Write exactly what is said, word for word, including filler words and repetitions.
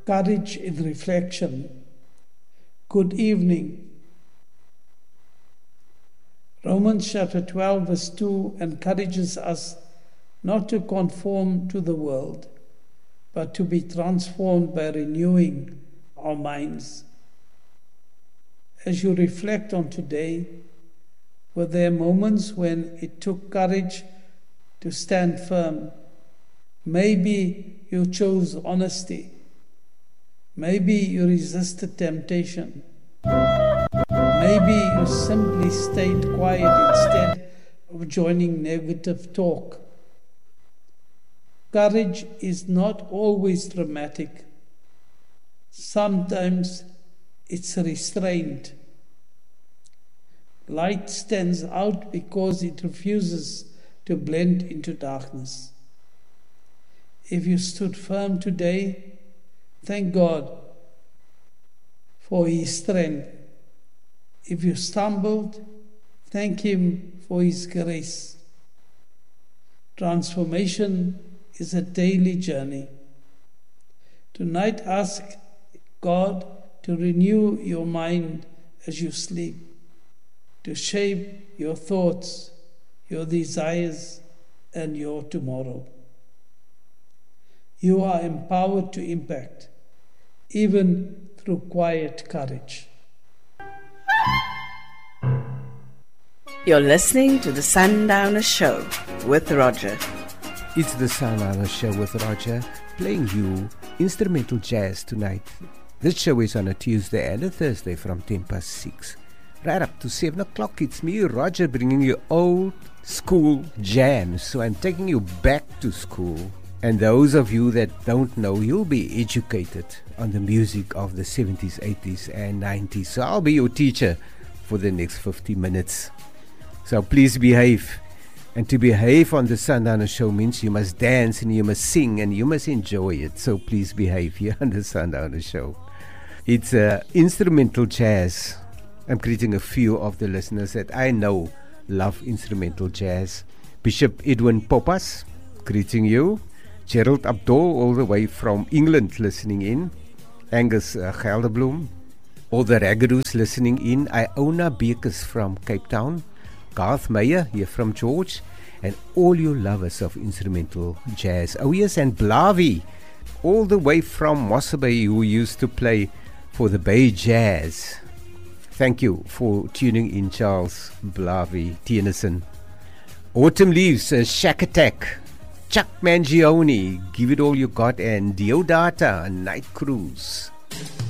Courage in reflection. Good evening. Romans chapter twelve verse two encourages us not to conform to the world, but to be transformed by renewing our minds. As you reflect on today, were there moments when it took courage to stand firm? Maybe you chose honesty. Maybe you resisted temptation. Maybe you simply stayed quiet instead of joining negative talk. Courage is not always dramatic. Sometimes it's restrained. Light stands out because it refuses to blend into darkness. If you stood firm today, thank God for His strength. If you stumbled, thank Him for His grace. Transformation is a daily journey. Tonight, ask God to renew your mind as you sleep, to shape your thoughts, your desires, and your tomorrow. You are empowered to impact, even through quiet courage. You're listening to the Sundowner Show with Roger. It's the Sundowner Show with Roger, playing you instrumental jazz tonight. This show is on a Tuesday and a Thursday from ten past six. Right up to seven o'clock, it's me, Roger, bringing you old school jams. So I'm taking you back to school. And those of you that don't know, you'll be educated on the music of the seventies, eighties and nineties. So I'll be your teacher for the next fifty minutes. So please behave. And to behave on the Sundowner Show means you must dance and you must sing and you must enjoy it. So please behave here on the Sundowner Show. It's uh, instrumental jazz. I'm greeting a few of the listeners that I know love instrumental jazz. Bishop Edwin Popas, greeting you. Gerald Abdul, all the way from England, listening in. Angus uh, Gelderbloem. All the Ragadoos listening in. Iona Bekes from Cape Town. Garth Meyer here from George. And all you lovers of instrumental jazz. Oh yes, and Blavi, all the way from Mosse Bay, who used to play for the Bay Jazz. Thank you for tuning in, Charles Blavi Tennyson. Autumn Leaves, uh, Shack Attack. Chuck Mangione, Give It All You Got, and Deodata, Night Cruise.